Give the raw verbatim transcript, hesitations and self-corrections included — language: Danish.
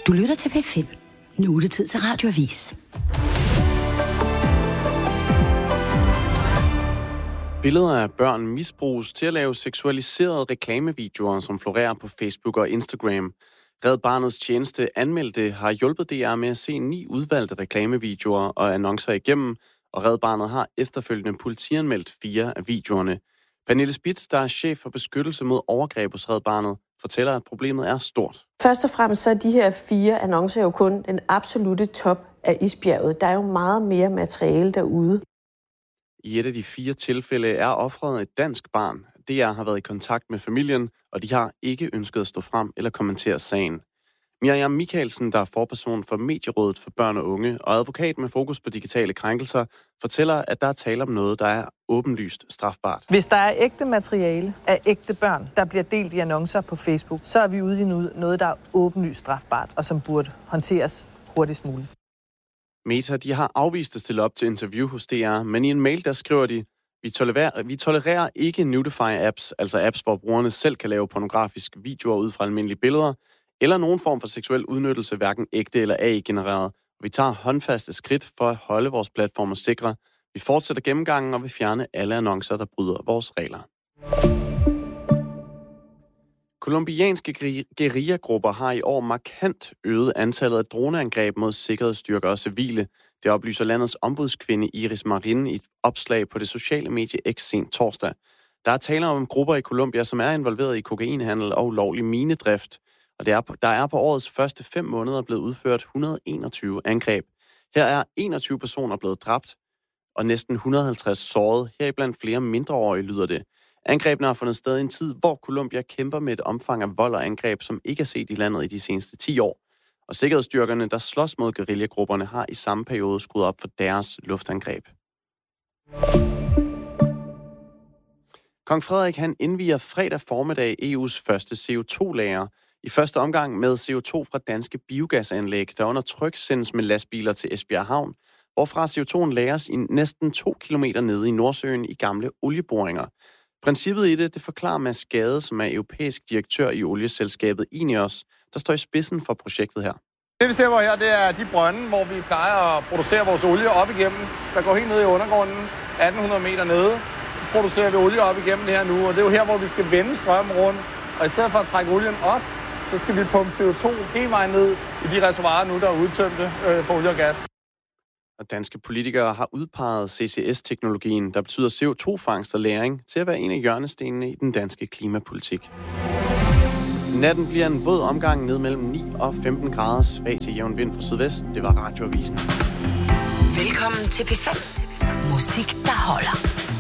Du lytter til P fem. Nu er det tid til Radioavis. Billeder af børn misbruges til at lave seksualiserede reklamevideoer, som florerer på Facebook og Instagram. Red Barnets tjeneste anmeldte har hjulpet D R med at se ni udvalgte reklamevideoer og annoncer igennem, og Red Barnet har efterfølgende politianmeldt fire af videoerne. Pernille Spitz, der er chef for beskyttelse mod overgreb hos Red Barnet, fortæller, at problemet er stort. Først og fremmest så er de her fire annoncer jo kun den absolute top af isbjerget. Der er jo meget mere materiale derude. I et af de fire tilfælde er offeret et dansk barn. D R har været i kontakt med familien, og de har ikke ønsket at stå frem eller kommentere sagen. Miriam Michaelsen, der er forperson for Medierådet for Børn og Unge og advokat med fokus på digitale krænkelser, fortæller, at der er tale om noget, der er åbenlyst strafbart. Hvis der er ægte materiale af ægte børn, der bliver delt i annoncer på Facebook, så er vi ude i noget, der er åbenlyst strafbart og som burde håndteres hurtigst muligt. Meta, de har afvist at stille op til interview hos D R, men i en mail, der skriver de, vi tolererer, vi tolererer ikke Nudify-apps, altså apps, hvor brugerne selv kan lave pornografiske videoer ud fra almindelige billeder, eller nogen form for seksuel udnyttelse, hverken ægte eller A I-genereret. Vi tager håndfaste skridt for at holde vores platformer sikre. Vi fortsætter gennemgangen og vil fjerne alle annoncer, der bryder vores regler. Kolumbianske guerillagrupper har i år markant øget antallet af droneangreb mod sikkerhedsstyrker og civile. Det oplyser landets ombudskvinde Iris Marin i et opslag på det sociale medie X sent torsdag. Der er tale om grupper i Colombia, som er involveret i kokainhandel og ulovlig minedrift. Og det er på, der er på årets første fem måneder blevet udført et hundrede og enogtyve angreb. Her er enogtyve personer blevet dræbt, og næsten et hundrede og halvtreds såret, heriblandt flere mindreårige, lyder det. Angrebene har fundet sted i en tid, hvor Colombia kæmper med et omfang af vold og angreb, som ikke er set i landet i de seneste ti år. Og sikkerhedsstyrkerne, der slås mod guerillagrupperne, har i samme periode skruet op for deres luftangreb. Kong Frederik, han indvier fredag formiddag E U's første C O to lager. I første omgang med C O to fra danske biogasanlæg, der under tryk sendes med lastbiler til Esbjerg Havn, hvorfra C O to'en lagres i næsten to kilometer nede i Nordsøen i gamle olieboringer. Princippet i det, det forklarer Mads Gade, som er europæisk direktør i olieselskabet Ineos, der står i spidsen for projektet her. Det vi ser på her, det er de brønde, hvor vi plejer at producere vores olie op igennem. Der går helt ned i undergrunden, atten hundrede meter nede. Så producerer vi olie op igennem det her nu, og det er jo her, hvor vi skal vende strømmen rundt. Og i stedet for at trække olien op, så skal vi pumpe C O to hele vejen ned i de reservoirer nu, der er udtømte øh, for olie og gas. Og danske politikere har udpeget C C S-teknologien, der betyder C O to-fangst og lagring, til at være en af hjørnestenene i den danske klimapolitik. Natten bliver en våd omgang ned mellem ni og femten grader, svag til jævn vind fra sydvest. Det var Radioavisen. Velkommen til P fem. Musik, der holder.